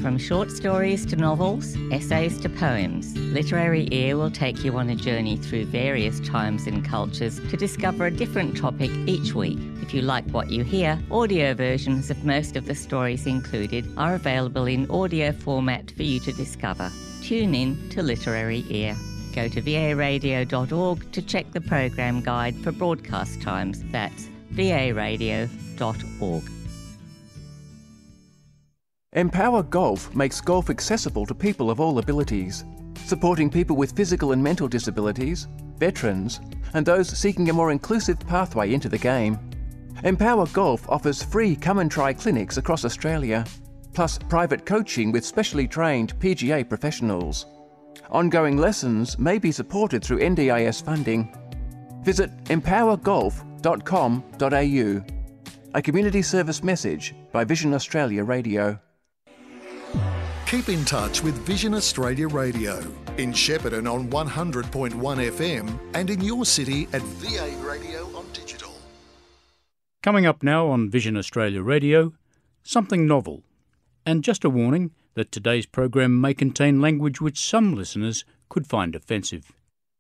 From short stories to novels, essays to poems, Literary Ear will take you on a journey through various times and cultures to discover a different topic each week. If you like what you hear, audio versions of most of the stories included are available in audio format for you to discover. Tune in to Literary Ear. Go to varadio.org to check the program guide for broadcast times. That's varadio.org. Empower Golf makes golf accessible to people of all abilities, supporting people with physical and mental disabilities, veterans, and those seeking a more inclusive pathway into the game. Empower Golf offers free come and try clinics across Australia, plus private coaching with specially trained PGA professionals. Ongoing lessons may be supported through NDIS funding. Visit empowergolf.com.au. A community service message by Vision Australia Radio. Keep in touch with Vision Australia Radio in Shepparton on 100.1 FM and in your city at VA Radio on digital. Coming up now on Vision Australia Radio, something novel. And just a warning that today's program may contain language which some listeners could find offensive.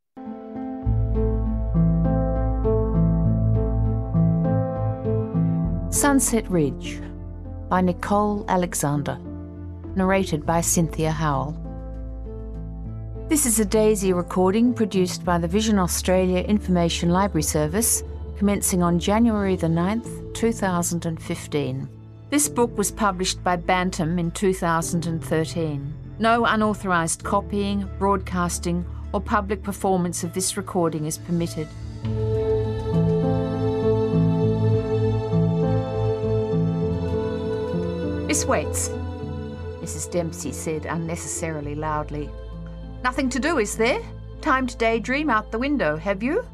Sunset Ridge by Nicole Alexander. Narrated by Cynthia Howell. This is a Daisy recording produced by the Vision Australia Information Library Service, commencing on January the 9th, 2015. This book was published by Bantam in 2013. No unauthorised copying, broadcasting, or public performance of this recording is permitted. Miss Waits, Mrs. Dempsey said unnecessarily loudly. Nothing to do, is there? Time to daydream out the window, have you?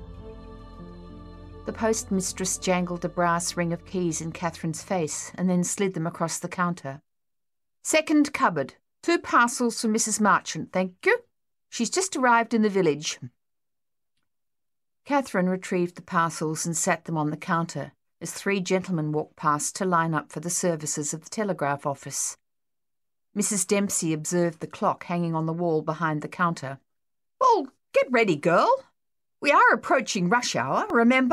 The postmistress jangled a brass ring of keys in Catherine's face and then slid them across the counter. Second cupboard. 2 parcels for Mrs. Marchant, thank you. She's just arrived in the village. Catherine retrieved the parcels and sat them on the counter as 3 gentlemen walked past to line up for the services of the telegraph office. Mrs. Dempsey observed the clock hanging on the wall behind the counter. Well, get ready, girl. We are approaching rush hour, remember?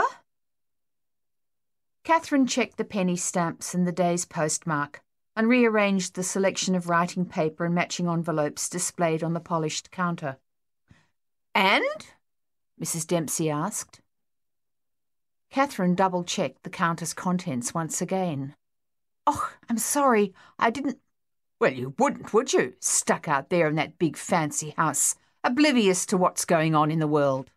Catherine checked the penny stamps and the day's postmark and rearranged the selection of writing paper and matching envelopes displayed on the polished counter. And? Mrs. Dempsey asked. Catherine double-checked the counter's contents once again. Oh, I'm sorry, I didn't... Well, you wouldn't, would you? Stuck out there in that big fancy house, oblivious to what's going on in the world.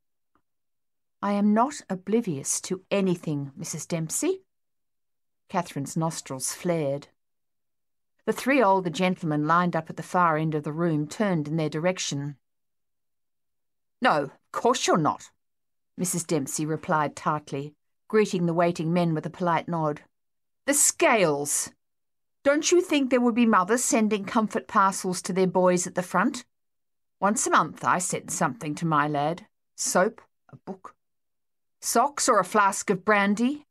I am not oblivious to anything, Mrs. Dempsey. Catherine's nostrils flared. The 3 older gentlemen lined up at the far end of the room turned in their direction. No, of course you're not, Mrs. Dempsey replied tartly, greeting the waiting men with a polite nod. The scales! Don't you think there would be mothers sending comfort parcels to their boys at the front? Once a month I send something to my lad. Soap, a book, socks or a flask of brandy.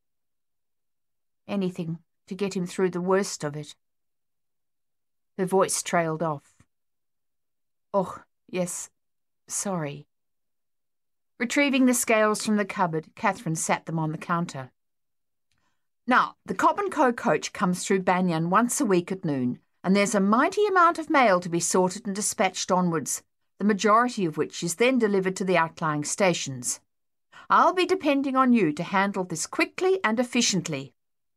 Anything to get him through the worst of it. Her voice trailed off. Oh, yes, sorry. Retrieving the scales from the cupboard, Catherine sat them on the counter. Now, the Cobb & Co coach comes through Banyan once a week at noon, and there's a mighty amount of mail to be sorted and dispatched onwards, the majority of which is then delivered to the outlying stations. I'll be depending on you to handle this quickly and efficiently.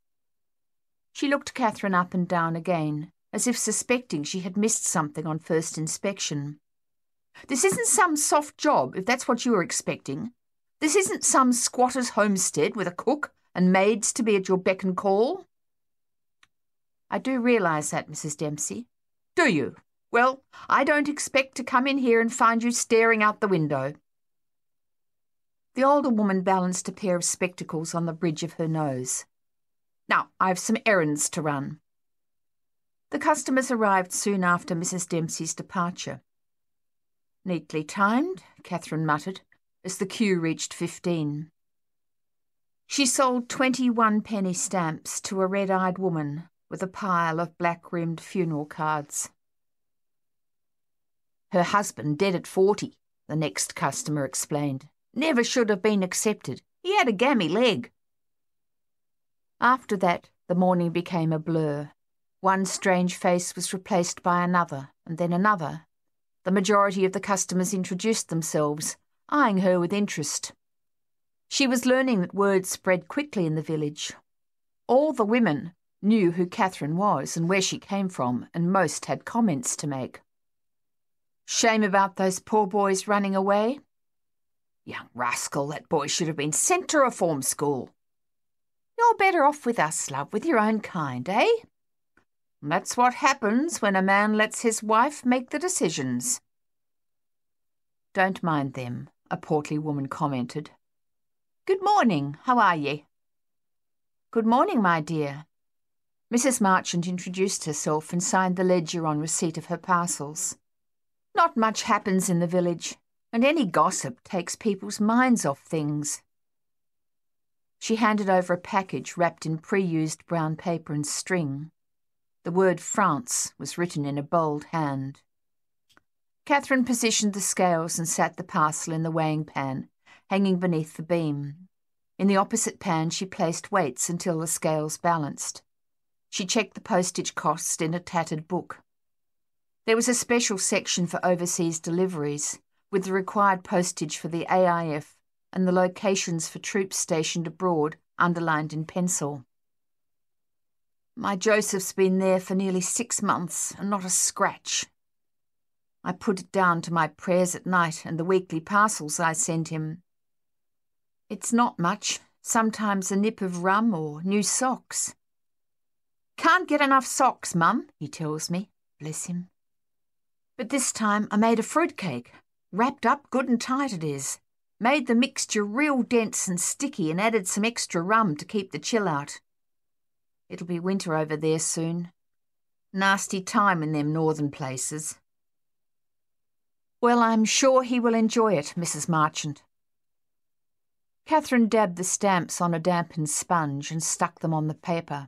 She looked Catherine up and down again, as if suspecting she had missed something on first inspection. This isn't some soft job, if that's what you were expecting. This isn't some squatter's homestead with a cook and maids to be at your beck and call. I do realise that, Mrs. Dempsey. Do you? Well, I don't expect to come in here and find you staring out the window. The older woman balanced a pair of spectacles on the bridge of her nose. Now, I've some errands to run. The customers arrived soon after Mrs. Dempsey's departure. Neatly timed, Catherine muttered, as the queue reached 15. She sold 21 penny stamps to a red-eyed woman with a pile of black-rimmed funeral cards. Her husband dead at 40, the next customer explained. Never should have been accepted. He had a gammy leg. After that, the morning became a blur. One strange face was replaced by another, and then another. The majority of the customers introduced themselves, eyeing her with interest. She was learning that word spread quickly in the village. All the women knew who Catherine was and where she came from, and most had comments to make. Shame about those poor boys running away. Young rascal, that boy should have been sent to reform school. You're better off with us, love, with your own kind, eh? That's what happens when a man lets his wife make the decisions. Don't mind them, a portly woman commented. Good morning, how are ye? Good morning, my dear. Mrs. Marchant introduced herself and signed the ledger on receipt of her parcels. Not much happens in the village, and any gossip takes people's minds off things. She handed over a package wrapped in pre-used brown paper and string. The word France was written in a bold hand. Catherine positioned the scales and sat the parcel in the weighing pan, hanging beneath the beam. In the opposite pan she placed weights until the scales balanced. She checked the postage cost in a tattered book. There was a special section for overseas deliveries, with the required postage for the AIF and the locations for troops stationed abroad underlined in pencil. My Joseph's been there for nearly 6 months and not a scratch. I put it down to my prayers at night and the weekly parcels I send him. It's not much, sometimes a nip of rum or new socks. Can't get enough socks, Mum, he tells me, bless him. But this time I made a fruitcake, wrapped up good and tight it is. Made the mixture real dense and sticky and added some extra rum to keep the chill out. It'll be winter over there soon. Nasty time in them northern places. Well, I'm sure he will enjoy it, Mrs. Marchant. Catherine dabbed the stamps on a dampened sponge and stuck them on the paper.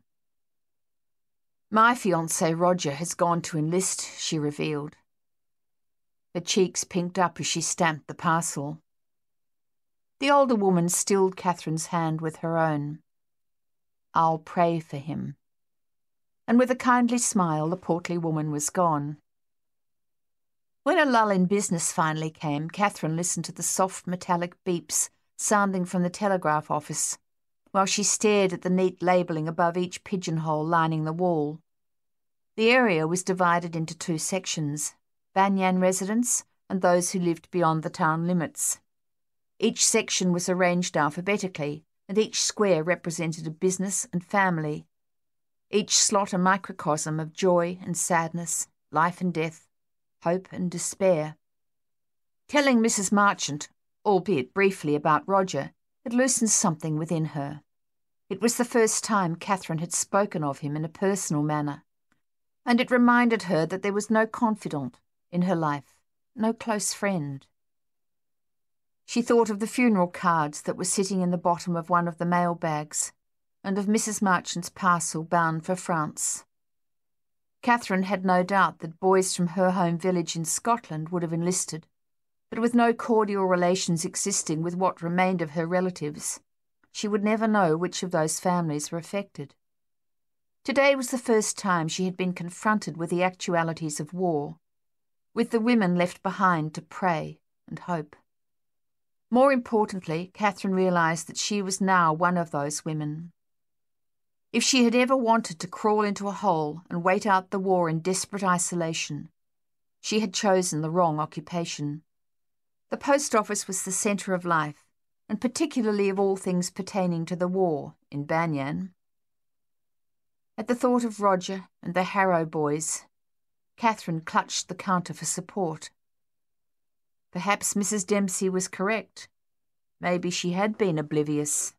My fiancé Roger has gone to enlist, she revealed. Her cheeks pinked up as she stamped the parcel. The older woman stilled Catherine's hand with her own. I'll pray for him. And with a kindly smile, the portly woman was gone. When a lull in business finally came, Catherine listened to the soft metallic beeps sounding from the telegraph office, while she stared at the neat labelling above each pigeonhole lining the wall. The area was divided into 2 sections, Banyan residents and those who lived beyond the town limits. Each section was arranged alphabetically, and each square represented a business and family, each slot a microcosm of joy and sadness, life and death, hope and despair. Telling Mrs. Marchant, albeit briefly, about Roger had loosened something within her. It was the first time Catherine had spoken of him in a personal manner, and it reminded her that there was no confidant in her life, no close friend. She thought of the funeral cards that were sitting in the bottom of one of the mail bags, and of Mrs. Marchant's parcel bound for France. Catherine had no doubt that boys from her home village in Scotland would have enlisted, but with no cordial relations existing with what remained of her relatives, she would never know which of those families were affected. Today was the first time she had been confronted with the actualities of war, with the women left behind to pray and hope. More importantly, Catherine realised that she was now one of those women. If she had ever wanted to crawl into a hole and wait out the war in desperate isolation, she had chosen the wrong occupation. The post office was the centre of life, and particularly of all things pertaining to the war in Banyan. At the thought of Roger and the Harrow boys, Catherine clutched the counter for support. Perhaps Mrs. Dempsey was correct. Maybe she had been oblivious.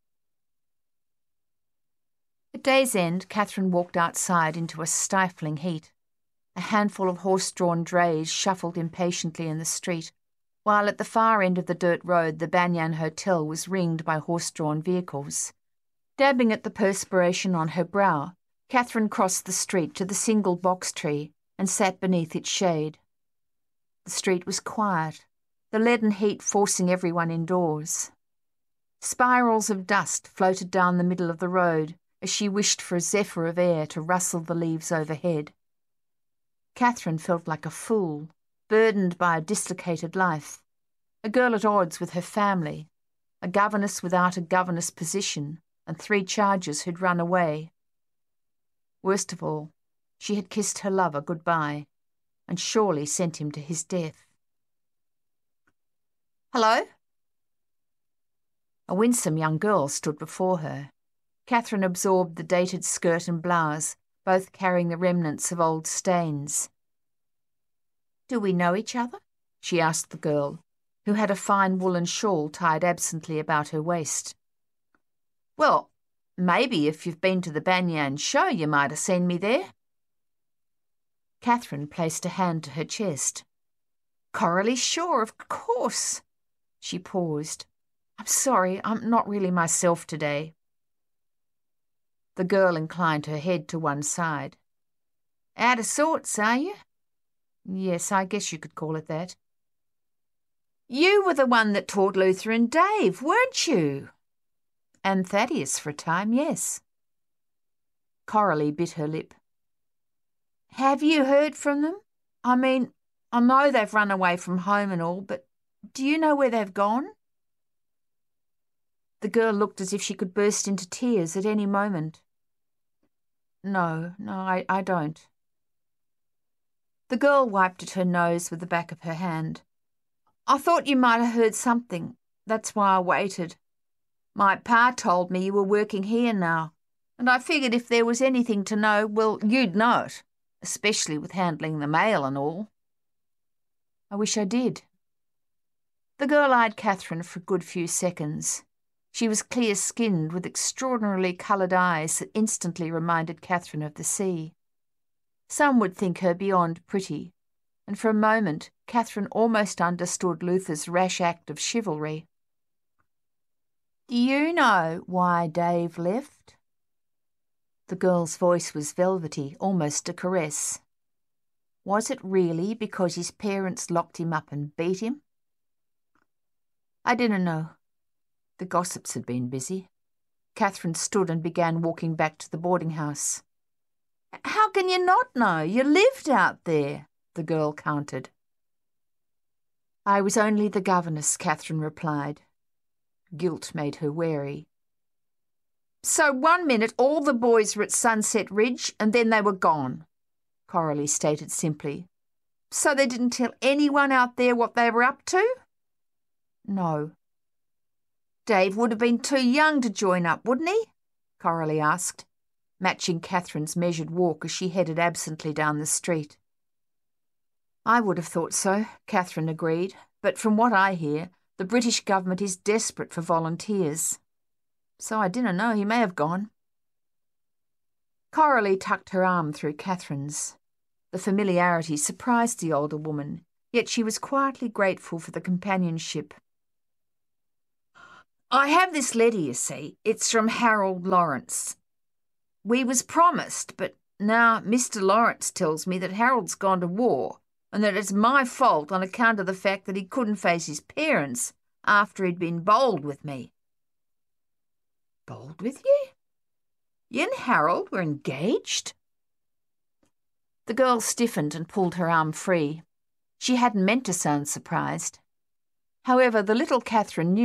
At day's end, Catherine walked outside into a stifling heat. A handful of horse-drawn drays shuffled impatiently in the street, while at the far end of the dirt road the Banyan Hotel was ringed by horse-drawn vehicles. Dabbing at the perspiration on her brow, Catherine crossed the street to the single box tree and sat beneath its shade. The street was quiet, the leaden heat forcing everyone indoors. Spirals of dust floated down the middle of the road as she wished for a zephyr of air to rustle the leaves overhead. Catherine felt like a fool, burdened by a dislocated life, a girl at odds with her family, a governess without a governess position, and 3 charges who'd run away. Worst of all, she had kissed her lover goodbye, and surely sent him to his death. "Hello?" A winsome young girl stood before her. Catherine absorbed the dated skirt and blouse, both carrying the remnants of old stains. "Do we know each other?" she asked the girl, who had a fine woolen shawl tied absently about her waist. "Well, maybe if you've been to the Banyan show you might have seen me there." Catherine placed a hand to her chest. "Coralie Shaw, of course." She paused. "I'm sorry, I'm not really myself today." The girl inclined her head to one side. "Out of sorts, are you?" "Yes, I guess you could call it that." "You were the one that taught Luther and Dave, weren't you?" "And Thaddeus for a time, yes." Coralie bit her lip. "Have you heard from them? I mean, I know they've run away from home and all, but do you know where they've gone?" The girl looked as if she could burst into tears at any moment. No, I don't." The girl wiped at her nose with the back of her hand. "I thought you might have heard something. That's why I waited. My pa told me you were working here now, and I figured if there was anything to know, well, you'd know it, especially with handling the mail and all." "I wish I did." The girl eyed Catherine for a good few seconds. She was clear-skinned, with extraordinarily coloured eyes that instantly reminded Catherine of the sea. Some would think her beyond pretty, and for a moment Catherine almost understood Luther's rash act of chivalry. "Do you know why Dave left?" The girl's voice was velvety, almost a caress. "Was it really because his parents locked him up and beat him?" "I didn't know. The gossips had been busy." Catherine stood and began walking back to the boarding house. "How can you not know? You lived out there," the girl countered. "I was only the governess," Catherine replied. Guilt made her wary. "So 1 minute all the boys were at Sunset Ridge and then they were gone," Coralie stated simply. "So they didn't tell anyone out there what they were up to?" "No." "Dave would have been too young to join up, wouldn't he?" Coralie asked, matching Catherine's measured walk as she headed absently down the street. "I would have thought so," Catherine agreed, "but from what I hear, the British government is desperate for volunteers. So I didn't know, he may have gone." Coralie tucked her arm through Catherine's. The familiarity surprised the older woman, yet she was quietly grateful for the companionship. "I have this letter, you see. It's from Harold Lawrence. We was promised, but now Mr. Lawrence tells me that Harold's gone to war and that it's my fault on account of the fact that he couldn't face his parents after he'd been bold with me." "Bold with you? You and Harold were engaged?" The girl stiffened and pulled her arm free. She hadn't meant to sound surprised. However, the little Catherine knew